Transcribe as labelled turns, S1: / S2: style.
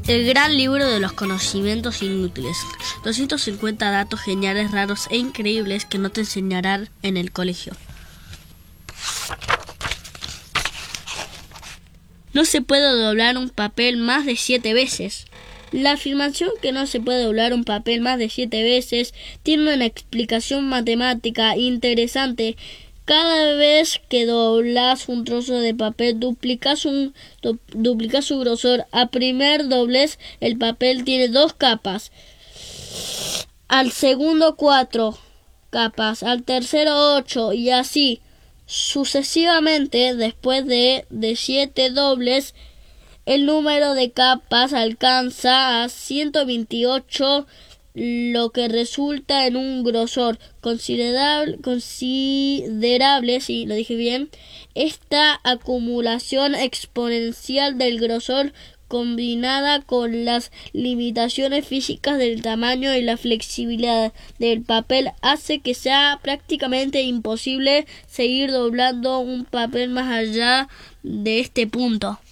S1: El gran libro de los conocimientos inútiles. 250 datos geniales, raros e increíbles que no te enseñarán en el colegio. No se puede doblar un papel más de 7 veces. La afirmación que no se puede doblar un papel más de 7 veces tiene una explicación matemática interesante. Cada vez que doblas un trozo de papel, duplicas su grosor. A primer doblez, el papel tiene 2 capas. Al segundo 4 capas. Al tercero 8 y así sucesivamente. Después de 7 dobles, el número de capas alcanza a 128, lo que resulta en un grosor considerable, sí, lo dije bien. Esta acumulación exponencial del grosor, combinada con las limitaciones físicas del tamaño y la flexibilidad del papel, hace que sea prácticamente imposible seguir doblando un papel más allá de este punto.